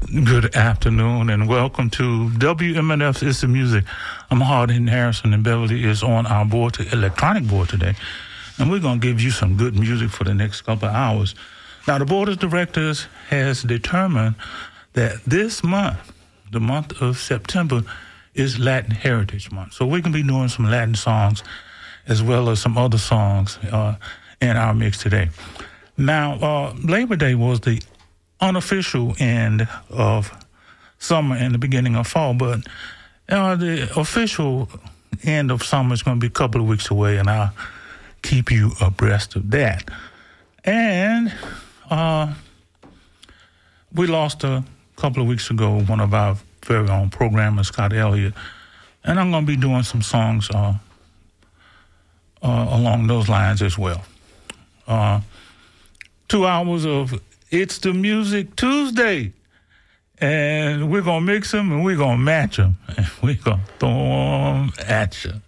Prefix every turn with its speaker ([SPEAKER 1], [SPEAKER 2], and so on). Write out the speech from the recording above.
[SPEAKER 1] Good afternoon and welcome to WMNF's It's the Music. I'm Hardin Harrison and Beverly is on our board, electronic board today. And we're going to give you some good music for the next couple of hours. Now, the board of directors has determined that this month, the month of September, is Latin Heritage Month. So we're going to be doing some Latin songs as well as some other songs in our mix today. Now, Labor Day was the unofficial end of summer and the beginning of fall, but the official end of summer is going to be a couple of weeks away, and I'll keep you abreast of that. And we lost a couple of weeks ago one of our very own programmers, Scott Elliott, and I'm going to be doing some songs along those lines as well. 2 hours of It's the Music Tuesday, and we're going to mix them and we're going to match them, and we're going to throw them at you.